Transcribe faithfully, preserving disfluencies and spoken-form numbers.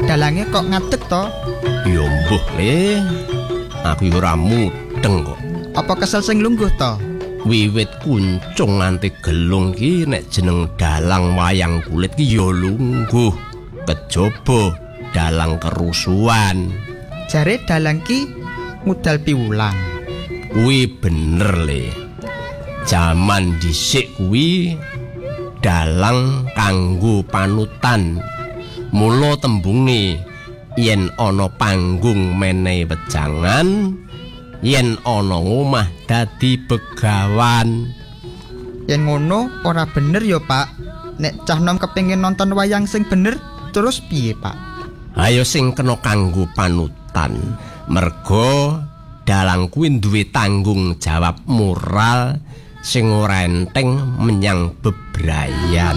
dalange kok ngadeg to? Ya mbuh le. Aku ora mudeng kok. Apa kesel sing lungguh to? Wiwit kuncung nganti gelung ki nek jeneng dalang wayang kulit ki ya lungguh. Kejaba dalang kerusuhan. Jare dalang ki ngudal piwulang. Kuwi bener le. Jaman dhisik kuwi dalang kanggo panutan. Mula tembunge yen ana panggung menehi wejangan, yen ana omah dadi begawan. Yen ngono ora bener ya, Pak. Nek cah nom kepengin nonton wayang sing bener, terus piye, Pak? Ayo sing kena kanggo panutan. Merga dalang kuwi duwe tanggung jawab moral sing ora enteng menyang bebrayan.